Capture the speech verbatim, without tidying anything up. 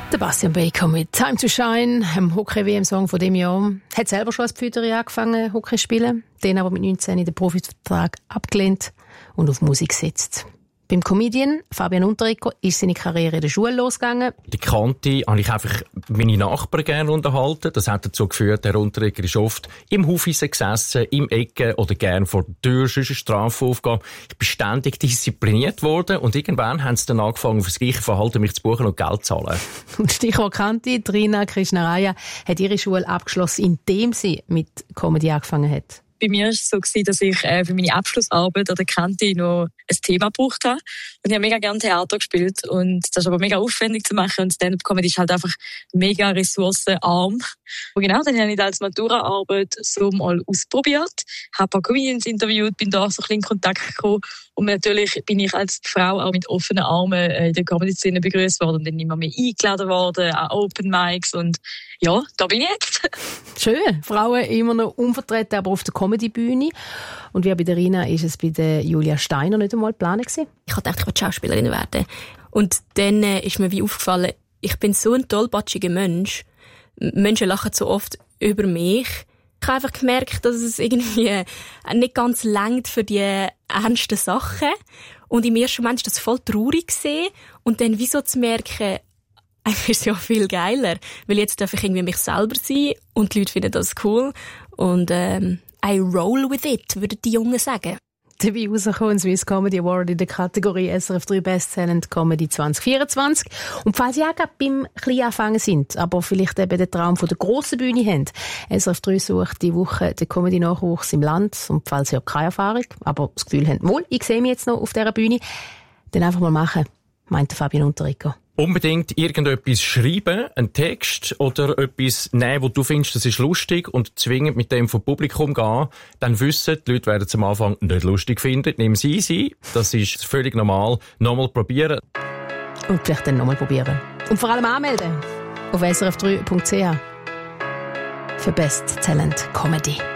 Der Bastian Baker mit «Time to Shine», einem Hockey-W M-Song von diesem Jahr. Hat selber schon als Pfüteri angefangen, Hockey zu spielen, den aber mit neunzehn den Profivertrag abgelehnt und auf Musik gesetzt. Beim Comedian Fabian Unterreger ist seine Karriere in der Schule losgegangen. Die Kante habe ich einfach meine Nachbarn gerne unterhalten. Das hat dazu geführt, Herr Unterreger ist oft im Haufeisen gesessen, im Ecken oder gerne vor der Tür, sonst eine Strafe aufgegeben. Ich bin ständig diszipliniert worden und irgendwann haben sie dann angefangen, auf das gleiche Verhalten mich zu buchen und Geld zu zahlen. Und Stichwort Kante, Trina Krishnaraya hat ihre Schule abgeschlossen, indem sie mit Comedy angefangen hat. Bei mir war es so, dass ich für meine Abschlussarbeit an der Kante noch ein Thema gebraucht habe. Und ich habe mega gerne Theater gespielt. Und das ist aber mega aufwendig zu machen. Und Stand-up-Comedy ist halt einfach mega ressourcenarm. Und genau, dann habe ich das als Maturaarbeit so mal ausprobiert. Habe ein paar Comedians interviewt, bin da so ein bisschen in Kontakt gekommen. Und natürlich bin ich als Frau auch mit offenen Armen in der Comedy-Szene begrüßt worden und dann immer mehr eingeladen worden an Open Mics. Und ja, da bin ich jetzt. Schön. Frauen immer noch unvertreten, aber auf der Comedy-Bühne. Und wie bei der Rina ist es bei der Julia Steiner nicht einmal geplant gewesen? Ich habe gedacht, ich will Schauspielerin werden. Und dann äh, ist mir wie aufgefallen, ich bin so ein tollpatschiger Mensch. Menschen lachen so oft über mich. Ich habe einfach gemerkt, dass es irgendwie nicht ganz reicht für die ernsten Sachen. Und im ersten Moment war das voll traurig gewesen. Und dann wieso zu merken, eigentlich ist es ja viel geiler. Weil jetzt darf ich irgendwie mich selber sein und die Leute finden das cool. Und ähm, I roll with it, würden die Jungen sagen. Dabei rausgekommen, ein Swiss Comedy Award in der Kategorie S R F drei Best Talent Comedy zwanzig vierundzwanzig. Und falls Sie auch gerade beim Kleinanfangen sind, aber vielleicht eben den Traum von der grossen Bühne haben, S R F drei sucht die Woche den Comedy-Nachwuchs im Land. Und falls Sie auch keine Erfahrung, aber das Gefühl haben, wohl, ich sehe mich jetzt noch auf dieser Bühne, dann einfach mal machen, meint Fabian Unterreger. Unbedingt irgendetwas schreiben, einen Text oder etwas nehmen, wo du findest, das ist lustig und zwingend mit dem vom Publikum gehen. Dann wissen, die Leute werden es am Anfang nicht lustig finden. Nehmen sie sie. Das ist völlig normal. Nochmal probieren. Und vielleicht dann nochmal probieren. Und vor allem anmelden. Auf s r f drei punkt c h für Best Talent Comedy.